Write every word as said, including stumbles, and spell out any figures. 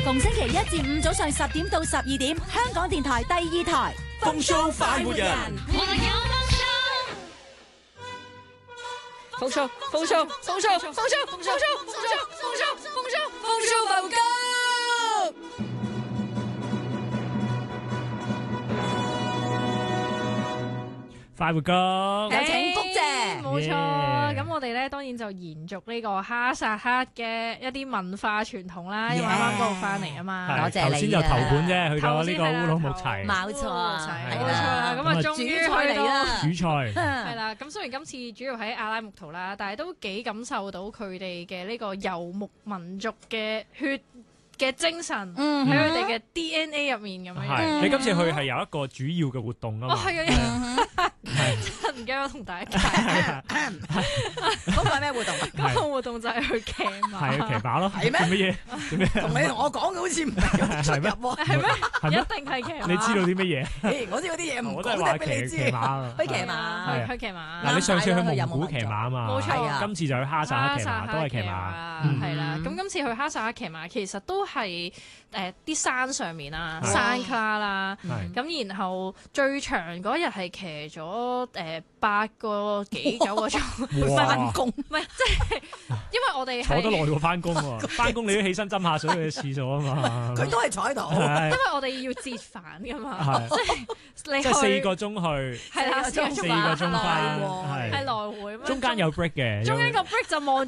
逢星期一至五早上十點到十二點，香港電台第二台。 風騷快活人， 我哋有風騷，風騷，風騷，風騷，風騷，風騷，風騷，風騷，風騷，風騷快活家。 快活歌， 有請福姐， 冇錯。咁我哋咧當然就延續呢個哈薩克嘅一啲文化傳統啦，因為啱啱嗰度翻嚟啊嘛。 多謝你啊！ 頭先就頭盤啫，去到呢個烏魯木齊， 冇錯， 冇錯啦。咁啊，終於去到主菜係啦。咁雖然今次主要喺阿拉木圖啦，但係都幾感受到佢哋嘅呢個游牧民族嘅血嘅精神喺佢哋嘅 D N A 入面咁樣。 係你今次去係有一個主要嘅活動啊嘛。 哦，係啊，真係唔記得同大家解。 嗰個係咩活動？ 嗰個活動就係去騎馬。 係啊，騎馬咯。 係咩？ 做乜嘢？做咩？ 同你同我講嘅好似唔係咁出入喎。 係咩？ 係咩？ 一定係騎馬。 你知道啲乜嘢？ 誒，我知嗰啲嘢唔我都係話講得俾你知。 騎騎馬啊。 去騎馬， 係去騎馬。 嗱，你上次去蒙古騎馬啊嘛， 冇錯啊。 今次就去哈薩克騎馬，都係騎馬。 係啦，咁今次去哈薩克騎馬，其實都係誒啲山上面啦，山卡啦，咁然後最長嗰日係騎咗誒八個幾九個鐘，翻工，唔係即係因為我哋坐得耐過翻工喎，翻工你都起身斟下水去廁所啊嘛， 佢都係坐喺度， 因為我哋要折返噶嘛，即係你即係四個鐘去， 係啦，四個鐘四個鐘翻， 係來回， 中間有 break 嘅， 中間個 break 就望